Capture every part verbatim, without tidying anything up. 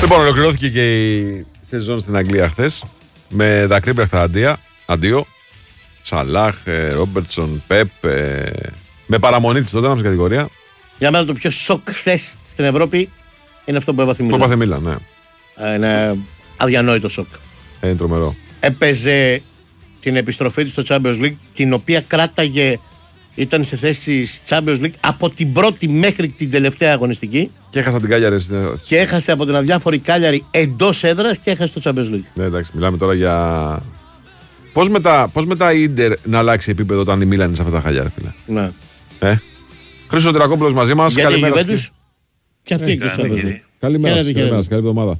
Λοιπόν, ολοκληρώθηκε και η σεζόν στην Αγγλία χθες με δακρύμπρεχτα αντία, αντίο. Σαλάχ, Ρόμπερτσον, Πεπ, ε, με παραμονή της τότε, στην κατηγορία. Για μένα το πιο σοκ χθες στην Ευρώπη είναι αυτό που έβαθε η Μίλαν. Το έπαθε Μίλαν, ναι. Ε, είναι αδιανόητο σοκ. Ε, είναι τρομερό. Έπαιζε την επιστροφή του στο Champions League, την οποία κράταγε, ήταν σε θέση Champions League από την πρώτη μέχρι την τελευταία αγωνιστική. Και έχασα την Κάλιαρη. Και έχασε από την αδιάφορη Κάλιαρη εντός έδρας και έχασε το Champions League. Ναι, εντάξει, μιλάμε τώρα για. Πώς μετά, πώς μετά η Ίντερ να αλλάξει επίπεδο όταν η Μίλαν είναι σε αυτά τα χαλιά, φίλε. Ναι. Ε. Χρήστο Τερακόπουλος μαζί μας. Γιατί καλημέρα. η Juventus και αυτή εκτός Champions League. Καλημέρα, καλημέρα, καλή εβδομάδα.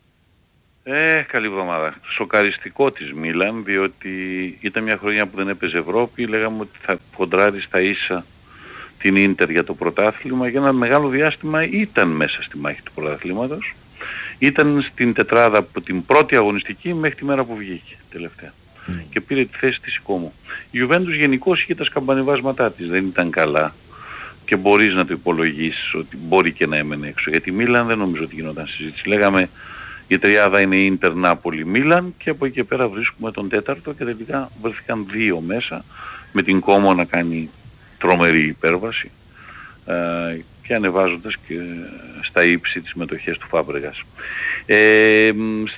Ε, καλή εβδομάδα. Σοκαριστικό της Μίλαν, διότι ήταν μια χρονιά που δεν έπαιζε Ευρώπη. Λέγαμε ότι θα κοντράρει στα ίσα την Ίντερ για το πρωτάθλημα. Για ένα μεγάλο διάστημα ήταν μέσα στη μάχη του πρωταθλήματος. Ήταν στην τετράδα από την πρώτη αγωνιστική μέχρι τη μέρα που βγήκε τελευταία. Mm. Και πήρε τη θέση της Ικόμου. Η Juventus γενικώς είχε τα σκαμπανεβάσματά της. Δεν ήταν καλά. Και μπορείς να το υπολογίσεις ότι μπορεί και να έμενε έξω. Γιατί η Μίλαν δεν νομίζω ότι γινόταν συζήτηση. Λέγαμε η τριάδα είναι Ίντερ, Νάπολη, Μίλαν και από εκεί και πέρα βρίσκουμε τον τέταρτο και τελικά βρέθηκαν δύο μέσα με την Κόμο να κάνει τρομερή υπέρβαση ε, και ανεβάζοντας και στα ύψη τις μετοχές του Φάμπρεγας. Ε,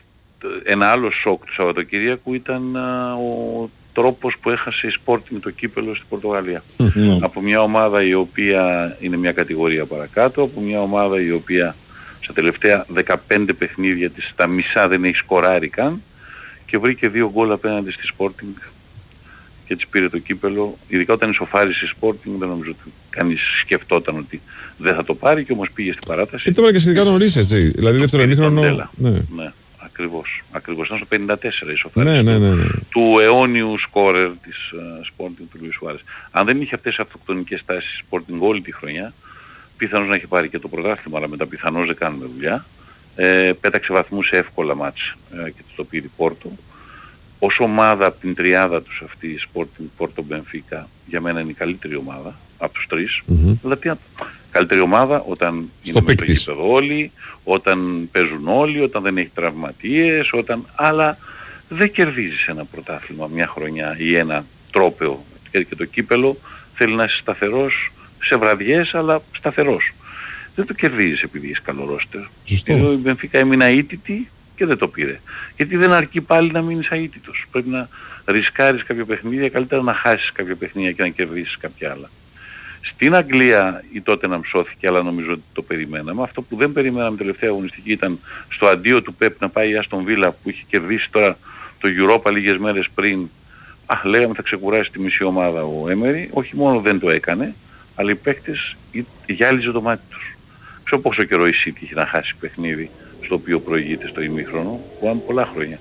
ένα άλλο σοκ του Σαββατοκυριακού ήταν α, ο τρόπος που έχασε η Sporting το κύπελο στην Πορτογαλία. Από μια ομάδα η οποία είναι μια κατηγορία παρακάτω, από μια ομάδα η οποία στα τελευταία δεκαπέντε παιχνίδια της στα μισά δεν έχει σκοράρει καν και βρήκε δύο γκολ απέναντι στη Sporting και της πήρε το κύπελο. Ειδικά όταν ισοφάρισε η Sporting δεν νομίζω ότι κανείς σκεφτόταν ότι δεν θα το πάρει και όμως πήγε στην παράταση. Και τώρα και σχετικά νωρίς, έτσι. Δηλαδή δεύτερο ημίχρονο. Ναι. ναι, ακριβώς. Ακριβώς. Ήταν στο πενήντα τέσσερα η ισοφάριση ναι, ναι, ναι, ναι. του αιώνιου σκόρερ της uh, Sporting του Λουίς Σουάρες. Αν δεν είχε αυτές τις αυτοκτονικές τάσεις η Sporting όλη τη χρονιά, πιθανώς να έχει πάρει και το πρωτάθλημα, αλλά μετά πιθανώς δεν κάνουμε δουλειά. Ε, πέταξε βαθμούς σε εύκολα μάτς ε, και το πήρε Πόρτο. Ως ομάδα από την τριάδα τους αυτή η Sporting, Πόρτο, Μπενφίκα, για μένα είναι η καλύτερη ομάδα από τους τρεις. Mm-hmm. Δηλαδή, καλύτερη ομάδα όταν στο είναι με το γήπεδο όλοι, όταν παίζουν όλοι, όταν δεν έχει τραυματίες, όταν... αλλά δεν κερδίζεις ένα πρωτάθλημα μια χρονιά ή ένα τρόπαιο και το κύπελο θέλει να είσαι σταθερός σε βραδιές, αλλά σταθερός. Δεν το κερδίζεις επειδή είσαι καλό ρόστερ. Η Μπενφίκα έμεινε αίτητη και δεν το πήρε. Γιατί δεν αρκεί πάλι να μείνεις αίτητος. Πρέπει να ρισκάρεις κάποια παιχνίδια, καλύτερα να χάσεις κάποια παιχνίδια και να κερδίσεις κάποια άλλα. Στην Αγγλία η Tottenham σώθηκε, αλλά νομίζω ότι το περιμέναμε. Αυτό που δεν περιμέναμε τελευταία αγωνιστική ήταν στο αντίο του Πεπ να πάει η Άστον Βίλα που είχε κερδίσει τώρα το Europa λίγες μέρες πριν. Α, λέγαμε θα ξεκουράσει τη μισή ομάδα ο Έμερι. Όχι μόνο δεν το έκανε, αλλά οι παίκτες γυάλιζε το μάτι τους. Ξέρω πόσο καιρό η City είχε να χάσει παιχνίδι στο οποίο προηγείται στο ημίχρονο, που αν πολλά χρόνια.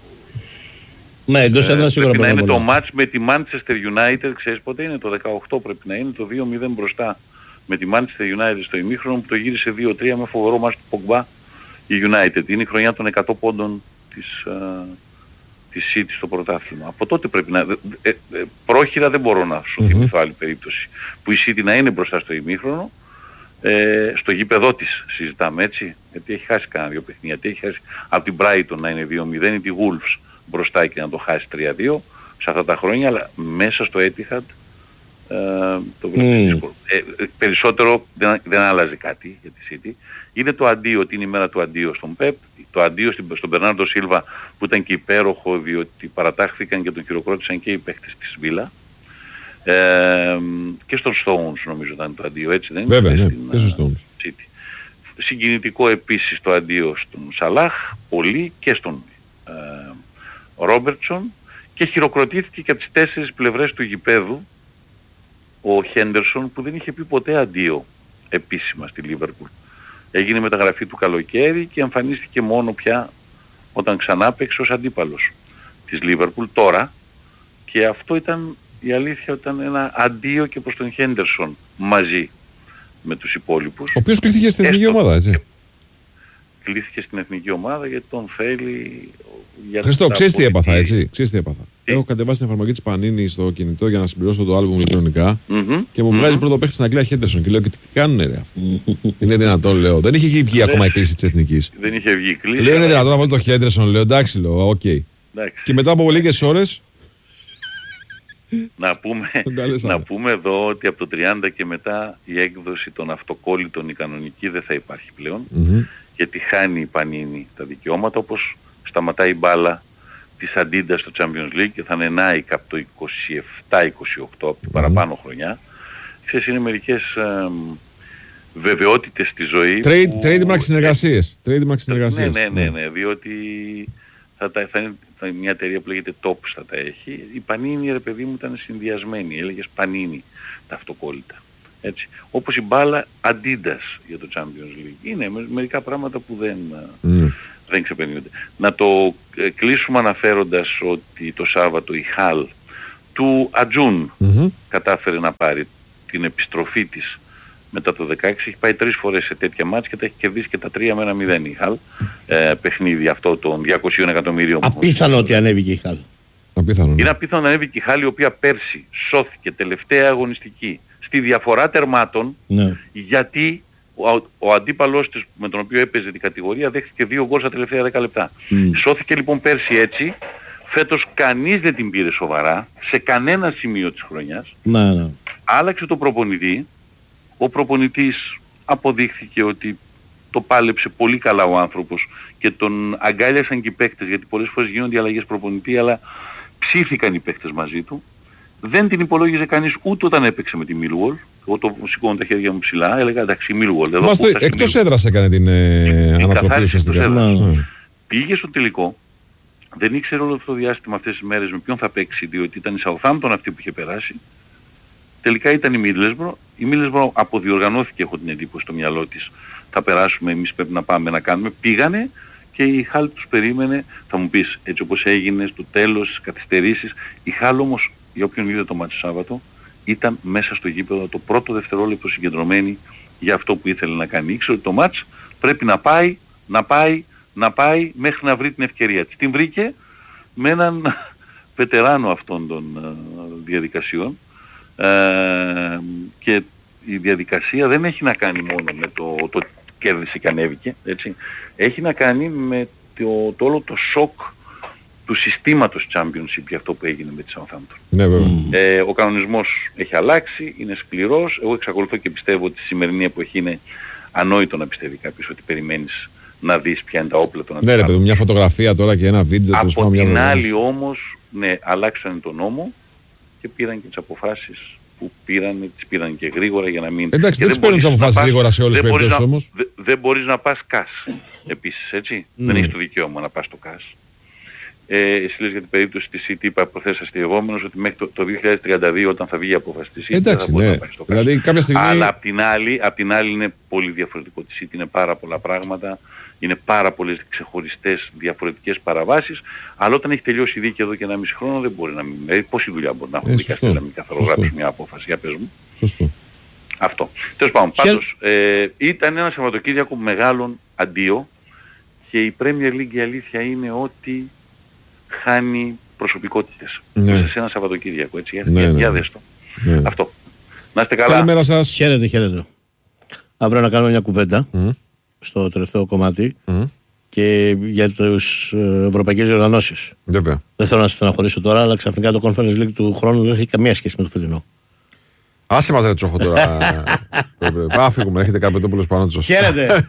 Ναι, εντός έδρα σίγουρα πρέπει να είναι το μάτς με τη Manchester United, ξέρεις πότε είναι, το δεκαοκτώ πρέπει να είναι, το δύο μηδέν μπροστά με τη Manchester United στο ημίχρονο που το γύρισε δύο τρία με φοβερό μάτς του Pogba η United. Είναι η χρονιά των εκατό πόντων της, uh, της City στο πρωτάθλημα. Από τότε πρέπει να... Ε, ε, πρόχειρα δεν μπορώ να σου θυμηθώ άλλη περίπτωση που η City να είναι μπροστά στο ημίχρονο. Ε, στο γήπεδό της συζητάμε έτσι, γιατί έχει χάσει κανένα δύο παιχνίδια, γιατί έχει χάσει από την Brighton να είναι δύο μηδέν ή τη Wolves μπροστά και να το χάσει τρία δύο σε αυτά τα χρόνια, αλλά μέσα στο Etihad ε, το βρίσκεται δύσκολο. Ε, περισσότερο δεν, δεν άλλαζε κάτι για τη City. Είναι το αντίο, την ημέρα του αντίο στον Pep, το αντίο στον Μπερνάρντο Σίλβα που ήταν και υπέροχο διότι παρατάχθηκαν και τον χειροκρότησαν και οι παίκτες της Βίλα. Ε, και στον Stones νομίζω ήταν το αντίο, έτσι δεν είναι? Βέβαια, ναι, και στον Stones. City. Συγκινητικό επίσης το αντίο στον Σαλάχ, πολύ, και στον ε, Ρόμπερτσον, και χειροκροτήθηκε και από τις τέσσερις πλευρές του γηπέδου ο Χέντερσον που δεν είχε πει ποτέ αντίο επίσημα στη Λίβερπουλ. Έγινε μεταγραφή του καλοκαίρι και εμφανίστηκε μόνο πια όταν ξανά παίξε ως αντίπαλος της Λίβερπουλ τώρα, και αυτό ήταν, η αλήθεια, ήταν ένα αντίο και προς τον Χέντερσον μαζί με τους υπόλοιπους. Ο οποίος κλείθηκε στην εθνική ομάδα, έτσι. Κλείθηκε στην εθνική ομάδα γιατί τον θέλει Χριστό, ξέρεις τι έπαθα, έτσι. Ξέρεις τι έπαθα. Τι? Έχω κατεβάσει την εφαρμογή της Πανίνη στο κινητό για να συμπληρώσω το άλμπουμ ηλεκτρονικά Mm-hmm. και μου βγάζει mm-hmm. πρώτο παίχτη στην Αγγλία Χέντερσον. Και λέω: και τι κάνουνε, ρε αυτοί. Είναι δυνατόν, λέω. Δεν είχε βγει ακόμα η κλίση της Εθνικής. Δεν είχε βγει η κλίση. Λέω: είναι δυνατόν να βάλω το Χέντερσον, λέω: εντάξει, λέω, οκ. Okay. Και μετά από λίγες ώρες. Να πούμε, να πούμε εδώ ότι από το τριάντα και μετά η έκδοση των αυτοκόλλητων η κανονική δεν θα υπάρχει πλέον, Mm-hmm. γιατί χάνει η Πανίνη τα δικαιώματα, όπως σταματάει η μπάλα της Adidas στο Champions League και θα είναι Nike από το είκοσι επτά είκοσι οκτώ, από την mm-hmm. παραπάνω χρονιά. Ξέρεις, είναι μερικές ε, βεβαιότητες στη ζωή. Trade, που... Trademark συνεργασίες. Trademark συνεργασίες. Ναι, ναι, ναι, ναι, διότι θα, τα, θα είναι θα, μια εταιρεία που λέγεται Tops θα τα έχει. Η Πανίνη, ρε παιδί μου, ήταν συνδυασμένη. Έλεγες Πανίνη τα αυτοκόλλητα. Έτσι. Όπως η μπάλα Adidas για το Champions League. Είναι με, μερικά πράγματα που δεν, mm. δεν ξεπερνιούνται. Να το ε, κλείσουμε αναφέροντας ότι το Σάββατο η Χαλ του Ατζούν mm-hmm. κατάφερε να πάρει την επιστροφή της μετά το δεκαέξι. Έχει πάει τρεις φορές σε τέτοια μάτς και τα έχει κερδίσει και τα τρία με ένα μηδέν η Χαλ. Ε, παιχνίδι αυτό των διακοσίων εκατομμύριων. Απίθανο ότι ανέβηκε η Χαλ. Απίθανο, ναι. Είναι απίθανο να ανέβηκε η Χαλ, η οποία πέρσι σώθηκε τελευταία αγωνιστική στη διαφορά τερμάτων, ναι. γιατί ο, ο αντίπαλος της με τον οποίο έπαιζε την κατηγορία δέχτηκε δύο γκολ στα τελευταία δέκα λεπτά. Mm. Σώθηκε λοιπόν πέρσι έτσι. Φέτος κανείς δεν την πήρε σοβαρά σε κανένα σημείο της χρονιάς. Ναι, ναι. Άλλαξε το προπονητή. Ο προπονητής αποδείχθηκε ότι το πάλεψε πολύ καλά ο άνθρωπος και τον αγκάλιασαν και οι παίκτες, γιατί πολλές φορές γίνονται αλλαγές προπονητή, αλλά ψήθηκαν οι παίκτες μαζί του. Δεν την υπολόγιζε κανείς ούτε όταν έπαιξε με τη Millwall. Εγώ το σηκώνω τα χέρια μου ψηλά, έλεγα εντάξει Millwall. Εδώ το, εκτός έδρας έκανε την ε, ανατροπή ουσιαστικά. Ναι. Πήγε στο τελικό. Δεν ήξερε όλο αυτό το διάστημα αυτές τις μέρες με ποιον θα παίξει, διότι ήταν η Southampton αυτή που είχε περάσει. Τελικά ήταν η Middlesbrough. Η Middlesbrough αποδιοργανώθηκε, έχω την εντύπωση στο μυαλό της. Θα περάσουμε, εμείς πρέπει να πάμε να κάνουμε. Πήγανε και η Χαλ τους περίμενε. Θα μου πεις, έτσι όπως έγινε στο τέλος, στις καθυστερήσεις. Η Χαλ όμως, για όποιον είδε το μάτσο Σάββατο, ήταν μέσα στο γήπεδο το πρώτο δευτερόλεπτο συγκεντρωμένη για αυτό που ήθελε να κάνει. Ήξερε ότι το μάτς πρέπει να πάει, να πάει, να πάει μέχρι να βρει την ευκαιρία της. Την βρήκε με έναν βετεράνο αυτών των uh, διαδικασιών. Ε, και η διαδικασία δεν έχει να κάνει μόνο με το, το κέρδισε και ανέβηκε, έτσι. Έχει να κάνει με το, το όλο το σοκ του συστήματος Championship για αυτό που έγινε με τη Southampton. Ναι, ε, ο κανονισμός έχει αλλάξει, είναι σκληρός. Εγώ εξακολουθώ και πιστεύω ότι η σημερινή εποχή είναι ανόητο να πιστεύει κάποιος ότι περιμένεις να δεις ποια είναι τα όπλα των αντιπάλων. Ναι, ρε, μια φωτογραφία τώρα και ένα βίντεο. Από την μια άλλη όμως, ναι, αλλάξανε τον νόμο και πήραν και τις αποφάσεις που πήραν, τις πήραν και γρήγορα για να μην... Εντάξει, δεν τις παίρνουν τις αποφάσεις γρήγορα σε όλες τις περιπτώσεις όμως. Δεν δε μπορείς να πας κας επίσης, έτσι. Mm. Δεν έχεις το δικαίωμα να πας στο κας. Ε, εσύ λες για την περίπτωση της City, είπα προθέσεις αστειευόμενος ότι μέχρι το, το δύο χιλιάδες τριάντα δύο όταν θα βγει η απόφαση της City εντάξει, θα μπορεί ναι. να πάει στο κας. Δηλαδή, κάποια στιγμή... Αλλά απ' την, άλλη, απ' την άλλη είναι πολύ διαφορετικό. Τη City είναι πάρα πολλά πράγματα. Είναι πάρα πολλές ξεχωριστές διαφορετικές παραβάσεις, αλλά όταν έχει τελειώσει η δίκη εδώ και ένα μισή χρόνο δεν μπορεί να μην... Δηλαδή πόση δουλειά μπορεί να έχουν ε, δικαστές να μην καθαρογράψει μια απόφαση, για πες μου. Σωστό. Αυτό. Τέλος πάντων, πάντως ε, ήταν ένα Σαββατοκύριακο μεγάλων αντίο και η Premier League η αλήθεια είναι ότι χάνει προσωπικότητες. Ναι. Σε ένα Σαββατοκύριακο, έτσι, για, ναι, για, ναι. για δες το. Ναι. Αυτό. Να είστε καλά. Καλημέρα σας. Χαίρετε, χαίρετε. Αύριο να κάνουμε μια κουβέντα. Mm. Στο τελευταίο κομμάτι Mm. και για τις ε, ευρωπαϊκές οργανώσεις. Βέβαια. Δεν θέλω να σας στεναχωρήσω τώρα, αλλά ξαφνικά το Conference League του χρόνου δεν έχει καμία σχέση με το φετινό. Άσε μας ρε Τσόχο τώρα. Πάμε φύγουμε, έχετε Καπετόπουλος πάνω τους. Χαίρετε.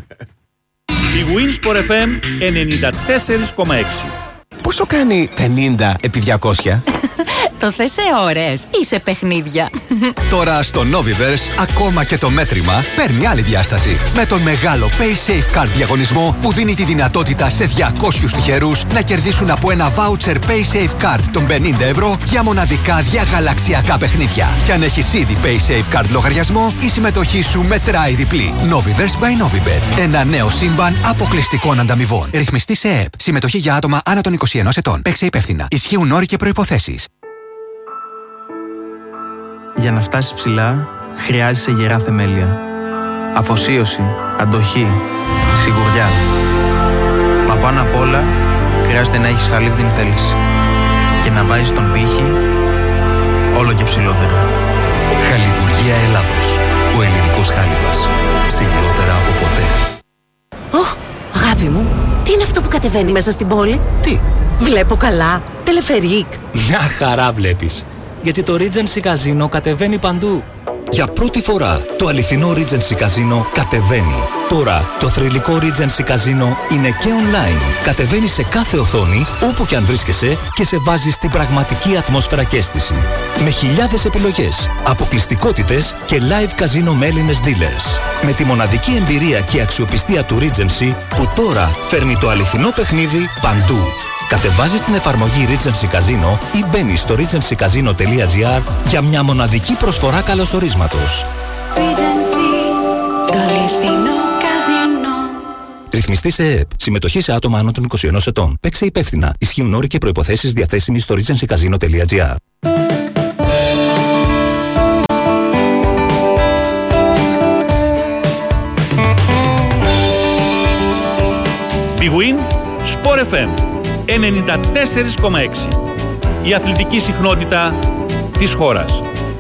Η Winsport εφ εμ ενενήντα τέσσερα κόμμα έξι. Πόσο κάνει πενήντα επί διακόσια? Το θες σε ώρες ή σε παιχνίδια? Τώρα στο Noviverse ακόμα και το μέτρημα παίρνει άλλη διάσταση. Με τον μεγάλο PaySafe Card διαγωνισμό που δίνει τη δυνατότητα σε διακόσιους τυχερούς να κερδίσουν από ένα voucher PaySafe Card των πενήντα ευρώ για μοναδικά διαγαλαξιακά παιχνίδια. Και αν έχεις ήδη PaySafe Card λογαριασμό, η συμμετοχή σου μετράει διπλή. Noviverse by Novibet. Ένα νέο σύμπαν αποκλειστικών ανταμοιβών. Ρυθμιστή σε ΕΕΠ. Συμμετοχή για άτομα άνω των είκοσι ενός ετών. Παίξε υπεύθυνα. Ισχύουν όροι και προϋποθέσεις. Για να φτάσεις ψηλά, χρειάζεσαι γερά θεμέλια. Αφοσίωση, αντοχή, σιγουριά. Μα πάνω απ' όλα, χρειάζεται να έχεις χαλίβδινη θέληση και να βάζεις τον πύχη όλο και ψηλότερα. Χαλιβουργία Ελλάδος. Ο ελληνικός χάλιβας. Ψηλότερα από ποτέ. Ωχ, αγάπη μου, τι είναι αυτό που κατεβαίνει μέσα στην πόλη? Τι? Βλέπω καλά. Τελεφερίκ. Μια χαρά βλέπεις. Γιατί το Regency Casino κατεβαίνει παντού. Για πρώτη φορά το αληθινό Regency Casino κατεβαίνει. Τώρα το θρυλικό Regency Casino είναι και online. Κατεβαίνει σε κάθε οθόνη, όπου και αν βρίσκεσαι, και σε βάζει στην πραγματική ατμόσφαιρα και αίσθηση. Με χιλιάδες επιλογές, αποκλειστικότητες και live casino με Έλληνες dealers. Με τη μοναδική εμπειρία και αξιοπιστία του Regency, που τώρα φέρνει το αληθινό παιχνίδι παντού. Κατεβάζεις την εφαρμογή Regency Casino ή μπαίνεις στο regency casino τελεία gr για μια μοναδική προσφορά καλωσορίσματος. Regency, το αληθινό καζίνο. Ρυθμιστή σε ΕΕΠ. Συμμετοχή σε άτομα άνω των είκοσι ενός ετών. Παίξε υπεύθυνα. Ισχύουν όροι και προϋποθέσεις διαθέσιμοι στο regency casino τελεία gr. Big Win, Sport εφ εμ ενενήντα τέσσερα κόμμα έξι. Η αθλητική συχνότητα της χώρας.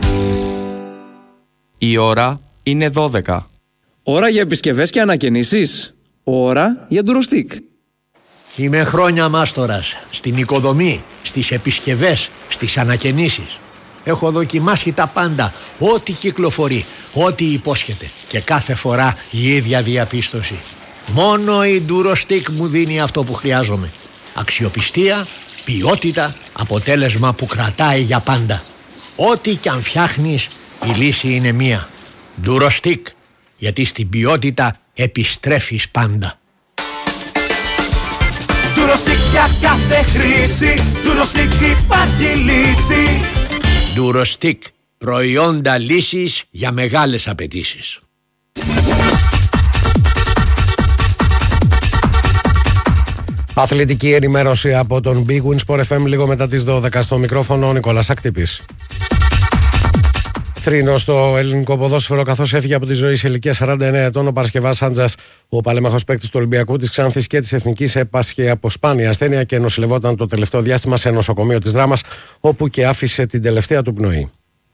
Η ώρα είναι δώδεκα. Ώρα για επισκευές και ανακαινήσεις. Ώρα για ντουροστικ. Είμαι χρόνια μάστορας στην οικοδομή, στις επισκευές, στις ανακαινήσεις. Έχω δοκιμάσει τα πάντα, ό,τι κυκλοφορεί, ό,τι υπόσχεται, και κάθε φορά η ίδια διαπίστωση. Μόνο η ντουροστικ μου δίνει αυτό που χρειάζομαι. Αξιοπιστία, ποιότητα, αποτέλεσμα που κρατάει για πάντα. Ό,τι κι αν φτιάχνεις, η λύση είναι μία. ντουροστικ, γιατί στην ποιότητα επιστρέφεις πάντα. ντουροστικ για κάθε χρήση, ντουροστικ υπάρχει λύση. ντουροστικ, προϊόντα λύσης για μεγάλες απαιτήσεις. Αθλητική ενημέρωση από τον Big Win Sport εφ εμ λίγο μετά τις δώδεκα. Στο μικρόφωνο ο Νικόλας Ακτύπης. Θρήνο στο ελληνικό ποδόσφαιρο, καθώς έφυγε από τη ζωή σε ηλικία σαράντα εννέα ετών ο Παρασκευάς Άντζας, ο παλέμαχος παίκτης του Ολυμπιακού, της Ξάνθης και της Εθνικής, έπασχε από σπάνια ασθένεια και νοσηλευόταν το τελευταίο διάστημα σε νοσοκομείο της Δράμας, όπου και άφησε την τελευταία του πνοή.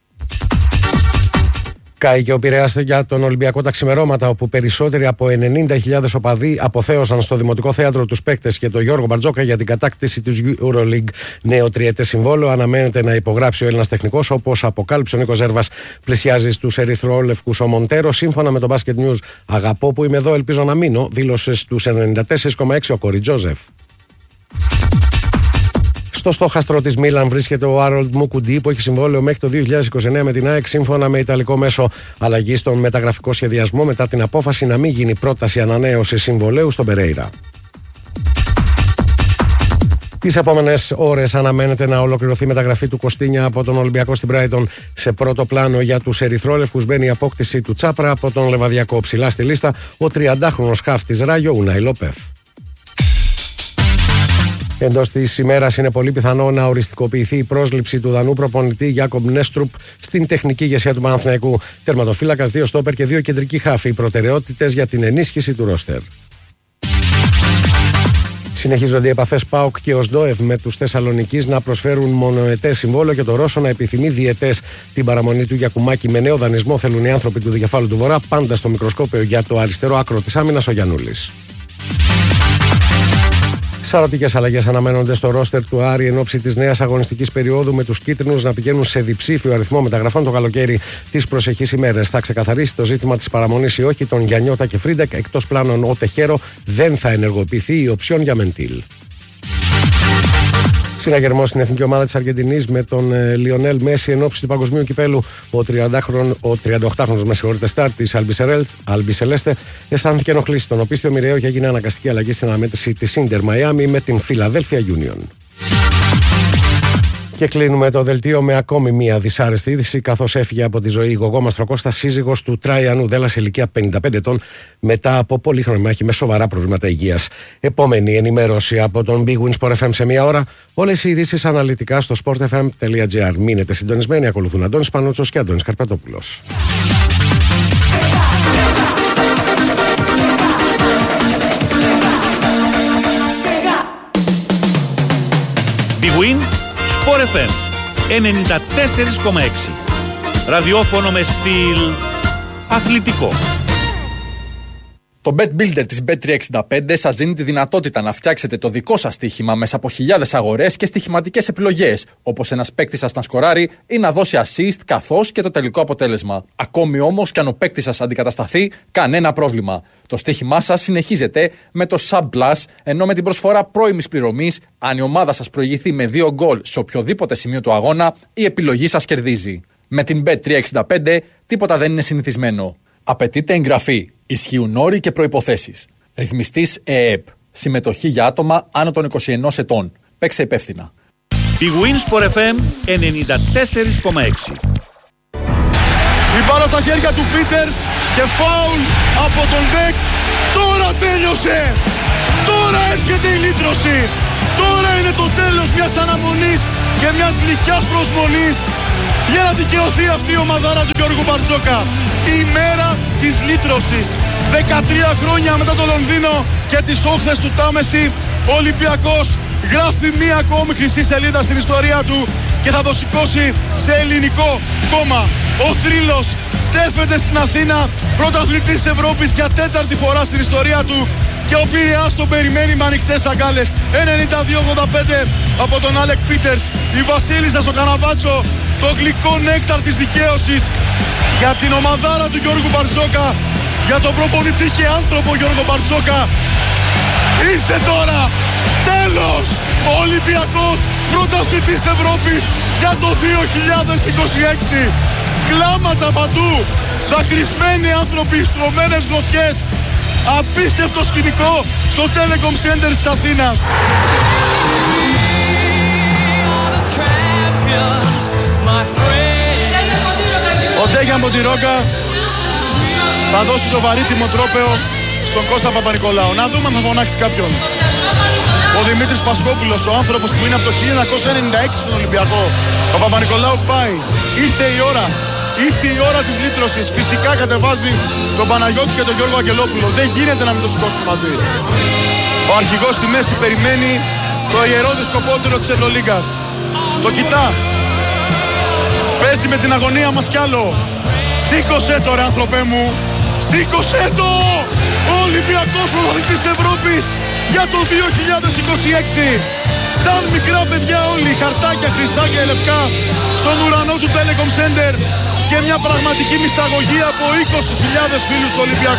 Κάηκε ο Πειραιάς για τον Ολυμπιακό τα ξημερώματα, όπου περισσότεροι από ενενήντα χιλιάδες οπαδοί αποθέωσαν στο Δημοτικό Θέατρο τους παίκτες και τον Γιώργο Μπαρτζόκα για την κατάκτηση της EuroLeague. Νέο τριετές συμβόλαιο αναμένεται να υπογράψει ο Έλληνας τεχνικός, όπως αποκάλυψε ο Νίκος Ζέρβας. Πλησιάζει στους ερυθρόλευκους ο Μοντέρο. Σύμφωνα με το Basket News, αγαπώ που είμαι εδώ, ελπίζω να μείνω, δήλωσε στους ενενήντα τέσσερα κόμμα έξι ο Κορι Τζόζεφ. Στο στόχαστρο της Μίλαν βρίσκεται ο Άρολντ Μουκουντή, που έχει συμβόλαιο μέχρι το δύο χιλιάδες είκοσι εννέα με την ΑΕΚ, σύμφωνα με ιταλικό μέσο. Αλλαγή στον μεταγραφικό σχεδιασμό μετά την απόφαση να μην γίνει πρόταση ανανέωσης συμβολαίου στον Περέιρα. Τις επόμενες ώρες αναμένεται να ολοκληρωθεί η μεταγραφή του Κωστίνια από τον Ολυμπιακό στην Brighton. Σε πρώτο πλάνο για τους ερυθρόλευκους μπαίνει η απόκτηση του Τσάπρα από τον Λεβαδιακό. Ψηλά στη λίστα ο τριαντάχρονος χαφ της Ράγιο, Ουνάι Λόπεθ. Εντός της ημέρας είναι πολύ πιθανό να οριστικοποιηθεί η πρόσληψη του Δανού προπονητή Γιάκομπ Νέστρουπ στην τεχνική ηγεσία του Παναθηναϊκού. Τερματοφύλακας, δύο στόπερ και δύο κεντρικοί χάφοι. Οι προτεραιότητες για την ενίσχυση του ρόστερ. Συνεχίζονται οι επαφές ΠΑΟΚ και ΟΣΔΟΕΒ με τους Θεσσαλονικείς να προσφέρουν μονοετές συμβόλαιο και το Ρώσο να επιθυμεί διετές. Την παραμονή του Γιακουμάκη με νέο δανεισμό θέλουν οι άνθρωποι του δικεφάλου του Βορρά, πάντα στο μικροσκόπιο για το αριστερό άκρο της άμυνας ο Γιαννούλης. Σαρωτικές αλλαγές αναμένονται στο ρόστερ του Άρη εν ώψη της νέας αγωνιστικής περίοδου, με τους κίτρινους να πηγαίνουν σε διψήφιο αριθμό μεταγραφών το καλοκαίρι τις προσεχείς ημέρες. Θα ξεκαθαρίσει το ζήτημα της παραμονής ή όχι των Γιαννιώτα και Φρίντεκ. Εκτός πλάνων ο Τεχέρο δεν θα ενεργοποιηθεί η οψιόν για Μεντήλ. Συναγερμός στην εθνική ομάδα της Αργεντινής με τον ε, Λιονέλ Μέση εν ώψη του παγκοσμίου κυπέλου. Ο, ο τριανταοκτάχρονος με συγχωρείτε στάρ της Αλμπισελέστε αισθάνθηκε ενοχλήσει στον οπίστιο μοιραίο και έγινε αναγκαστική αλλαγή στην αναμέτρηση της Ίντερ Μαϊάμι με την Φιλαδέλφια Union. Και κλείνουμε το δελτίο με ακόμη μία δυσάρεστη είδηση, καθώς έφυγε από τη ζωή η Γογό Μαστροκώστα, σύζυγος του Τραϊανού Δέλλα σε ηλικία πενήντα πέντε ετών, μετά από πολύχρονη μάχη με σοβαρά προβλήματα υγείας. Επόμενη ενημέρωση από τον Big Win Sport εφ εμ σε μία ώρα. Όλες οι ειδήσεις αναλυτικά στο sport f m τελεία g r. Μείνετε συντονισμένοι, ακολουθούν Αντώνης Πανούτσος και Αντώνης Καρπατόπουλος. Big Win, Sport εφ εμ ενενήντα τέσσερα κόμμα έξι. Ραδιόφωνο με στυλ αθλητικό. Το Bet Builder της μπετ τριακόσια εξήντα πέντε σας δίνει τη δυνατότητα να φτιάξετε το δικό σας στοίχημα μέσα από χιλιάδες αγορές και στοιχηματικές επιλογές, όπως ένας παίκτης σας να σκοράρει ή να δώσει assist, καθώς και το τελικό αποτέλεσμα. Ακόμη όμως και αν ο παίκτης σας αντικατασταθεί, κανένα πρόβλημα. Το στοίχημά σας συνεχίζεται με το Sub Plus, ενώ με την προσφορά πρώιμης πληρωμής, αν η ομάδα σας προηγηθεί με δύο γκολ σε οποιοδήποτε σημείο του αγώνα, η επιλογή σας κερδίζει. Με την μπετ τριακόσια εξήντα πέντε τίποτα δεν είναι συνηθισμένο. Απαιτείται εγγραφή. Ισχύουν όροι και προϋποθέσεις. Ρυθμιστής ΕΕΠ. Συμμετοχή για άτομα άνω των είκοσι ενός ετών. Παίξε υπεύθυνα. Big Win Sport εφ εμ ενενήντα τέσσερα κόμμα έξι. Η μπάλα στα χέρια του Πίτερς και φάουλ από τον Ντεκ. Τώρα τέλειωσε! Τώρα έρχεται η λύτρωση! Τώρα είναι το τέλος μιας αναμονής και μιας γλυκιάς προσμονής για να δικαιωθεί αυτή η ομαδάρα του Γιώργου Μπαρτζόκα. Η μέρα της λύτρωσης. δεκατρία χρόνια μετά το Λονδίνο και τις όχθες του Τάμεση, ο Ολυμπιακός γράφει μία ακόμη χρυσή σελίδα στην ιστορία του και θα το σηκώσει σε ελληνικό κόμμα. Ο θρύλος στέφεται στην Αθήνα, πρωταθλητής Ευρώπης για τέταρτη φορά στην ιστορία του, και ο Πειραιάς τον περιμένει με ανοιχτές αγκάλες. ενενήντα δύο ογδόντα πέντε από τον Άλεκ Πίτερς. Η Βασίλισσα στο Καναβάτσο, το γλυκό νέκταρ της δικαίωσης για την ομαδάρα του Γιώργου Μπαρτζόκα, για τον προπονητή και άνθρωπο Γιώργο Μπαρτζόκα. Ήρθε τώρα, τέλος, ο Ολυμπιακός πρωταθλητής Ευρώπης για το δύο χιλιάδες είκοσι έξι. Κλάματα παντού, δακρυσμένοι άνθρωποι, στρωμένες γροθιές. Απίστευτο σκηνικό στο Telecom Center της Αθήνας. Ο Ντέγιαν Ποντιρόγκα θα δώσει το βαρύτιμο τρόπαιο στον Κώστα Παπα-Νικολάου. Να δούμε αν θα φωνάξει κάποιον. Ο Δημήτρης Πασκόπουλος, ο άνθρωπος που είναι από το χίλια εννιακόσια ενενήντα έξι στον Ολυμπιακό. Ο Παπα-Νικολάου πάει. Ήρθε η ώρα. Ήρθε η ώρα της λύτρωσης. Φυσικά κατεβάζει τον Παναγιώτη και τον Γιώργο Αγγελόπουλο. Δεν γίνεται να μην το σηκώσουν μαζί. Ο αρχηγός στη μέση περιμένει το ιερό δισκοπότερο της Ευρωλίγκας. Το κοιτά. Παίζει με την αγωνία μας κι άλλο. Σήκωσέ το ρε άνθρωπέ μου. Σήκωσέ το! Ο Ολυμπιακός πρωταθλητής Ευρώπης για το δύο χιλιάδες είκοσι έξι. Σαν μικρά παιδιά όλοι, χαρτάκια, χρυσά και λευκά, στον ουρανό του Telecom Center, και μια πραγματική μυσταγωγία από είκοσι χιλιάδες φίλους του Ολυμπιακού.